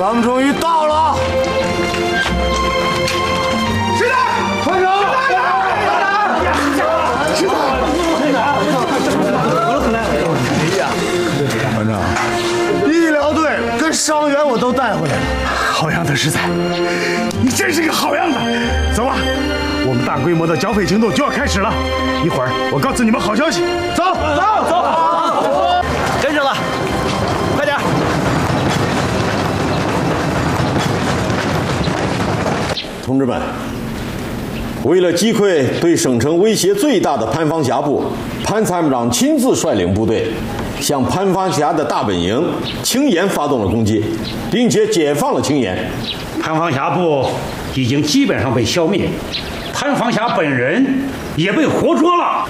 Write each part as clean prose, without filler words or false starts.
咱们终于到了。是的，团长。是的，团长，医疗队跟伤员我都带回来了。好样的，石彩，你真是个好样的。走吧，我们大规模的剿匪行动就要开始了。一会儿我告诉你们好消息。走，走，走，跟上了，快点。 同志们，为了击溃对省城威胁最大的潘方峡部，潘参谋长亲自率领部队向潘方峡的大本营青岩发动了攻击，并且解放了青岩。 潘方峡部已经基本上被消灭，潘方峡本人也被活捉了。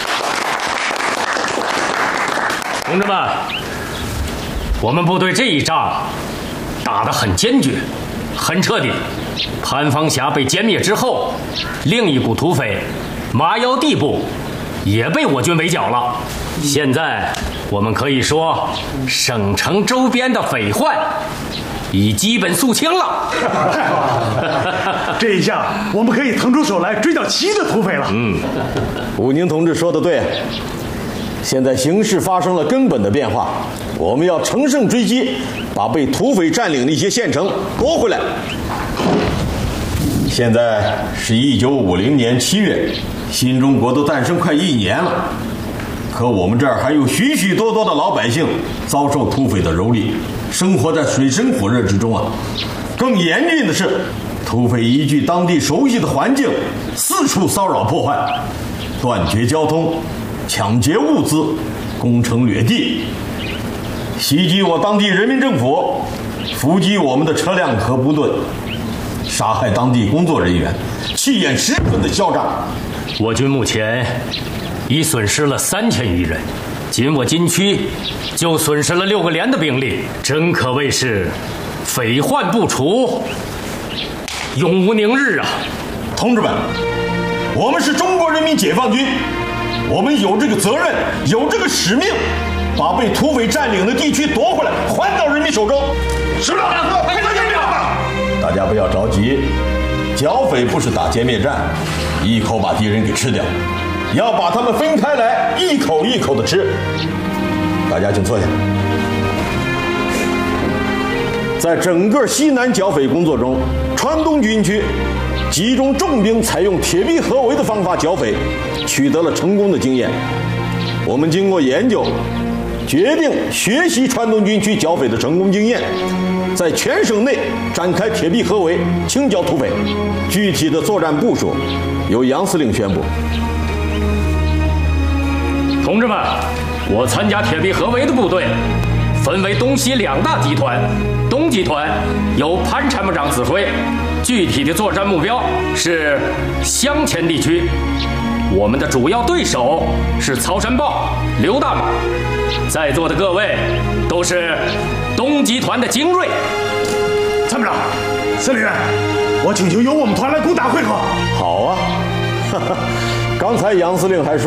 同志们，我们部队这一仗打得很坚决，很彻底。潘方峡被歼灭之后，另一股土匪麻腰地部也被我军围剿了。现在我们可以说，省城周边的匪患已基本肃清了。 太好了，这一下我们可以腾出手来追剿其余的土匪了。 武宁同志说得对，现在形势发生了根本的变化，我们要乘胜追击，把被土匪占领的一些县城夺回来。现在是1950年7月，新中国都诞生快1年了，可我们这儿还有许许多多的老百姓遭受土匪的蹂躏，生活在水深火热之中啊！更严峻的是，土匪依据当地熟悉的环境，四处骚扰破坏，断绝交通，抢劫物资，攻城掠地，袭击我当地人民政府，伏击我们的车辆和部队，杀害当地工作人员，气焰十分的嚣张。 我军目前已损失了3000余人，仅我军区就损失了6个连的兵力，真可谓是匪患不除，永无宁日啊！ 同志们，我们是中国人民解放军，我们有这个责任，有这个使命，把被土匪占领的地区夺回来，还到人民手中。是的，大家不要着急，剿匪不是打歼灭战，一口把敌人给吃掉，要把他们分开来，一口一口的吃。大家请坐下。在整个西南剿匪工作中，川东军区集中重兵，采用铁壁合围的方法剿匪，取得了成功的经验。我们经过研究，决定学习川东军区剿匪的成功经验，在全省内展开铁壁合围，清剿土匪。具体的作战部署由杨司令宣布。 同志们，我参加铁壁合围的部队分为东西2大集团，东集团由潘参谋长指挥，具体的作战目标是湘黔地区。我们的主要对手是曹山豹、刘大马，在座的各位都是东集团的精锐。 参谋长，司令员，我请求由我们团来攻打会合。 好啊，刚才杨司令还说